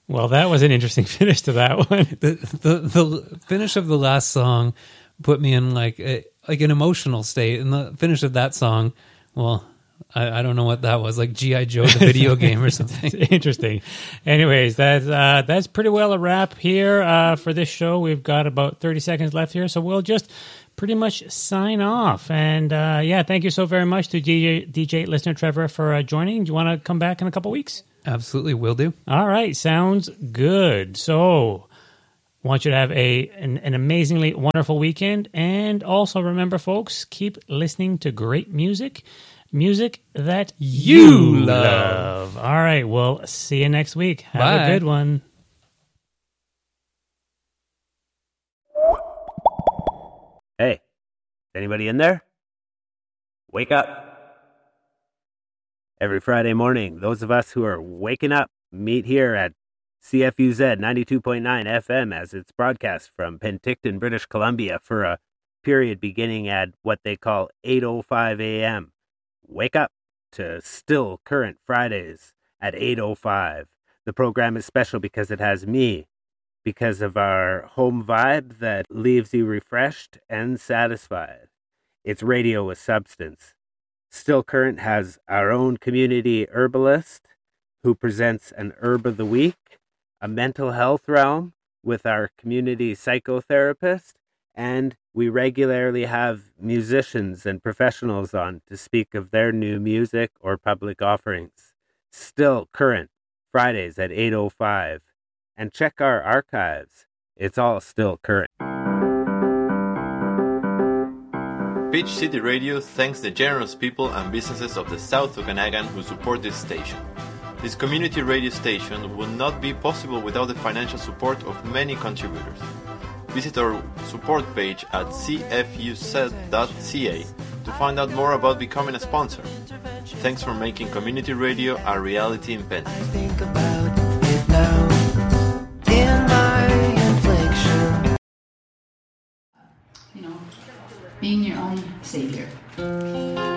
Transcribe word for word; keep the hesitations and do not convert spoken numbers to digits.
Well, that was an interesting finish to that one. The the, the finish of the last song put me in like a, like an emotional state, and the finish of that song, well, I, I don't know what that was, like G I. Joe the video game or something. Interesting. Anyways, that's uh, that's pretty well a wrap here uh, for this show. We've got about thirty seconds left here, so we'll just pretty much sign off. And uh, yeah, thank you so very much to D J, D J listener Trevor for uh, joining. Do you want to come back in a couple weeks? Absolutely, will do. All right, sounds good. So, want you to have a an, an amazingly wonderful weekend, and also remember, folks, keep listening to great music, music that you, you love. love. All right, well, see you next week. Have Bye. a good one. Hey, anybody in there? Wake up. Every Friday morning, those of us who are waking up meet here at C F U Z ninety-two point nine F M as it's broadcast from Penticton, British Columbia for a period beginning at what they call eight oh five a.m. Wake up to Still Current Fridays at eight oh five. The program is special because it has me, because of our home vibe that leaves you refreshed and satisfied. It's radio with substance. Still Current has our own community herbalist who presents an herb of the week, a mental health realm with our community psychotherapist, and we regularly have musicians and professionals on to speak of their new music or public offerings. Still Current, Fridays at eight oh five. And check our archives. It's all still current. Peach City Radio thanks the generous people and businesses of the South Okanagan who support this station. This community radio station would not be possible without the financial support of many contributors. Visit our support page at c f u z dot c a to find out more about becoming a sponsor. Thanks for making community radio a reality in Penn. I think about it now. In my infliction. You know, being your own savior.